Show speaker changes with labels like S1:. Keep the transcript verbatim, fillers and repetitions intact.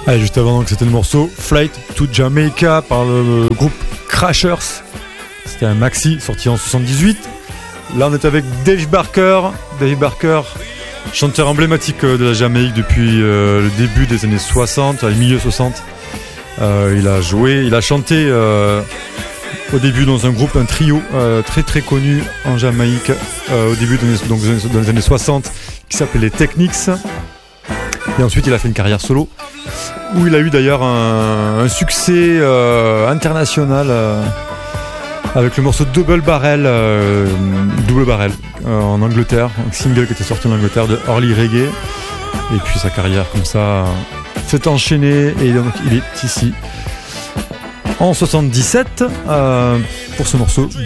S1: Allez, juste avant, donc, c'était le morceau Flight to Jamaica par le groupe Crashers. C'était un maxi sorti en soixante-dix-huit. Là, on est avec Dave Barker. Dave Barker, chanteur emblématique de la Jamaïque depuis euh, le début des années soixante, le milieu soixante. Euh, il a joué, il a chanté euh, au début dans un groupe, un trio euh, très très connu en Jamaïque euh, au début des, donc, dans les années soixante qui s'appelait les Technics. Et ensuite, il a fait une carrière solo où il a eu d'ailleurs un, un succès euh, international euh, avec le morceau Double Barrel, euh, Double Barrel euh, en Angleterre, un single qui était sorti en Angleterre de Early Reggae. Et puis sa carrière comme ça euh, s'est enchaînée et donc il est ici en soixante-dix-sept euh, pour ce morceau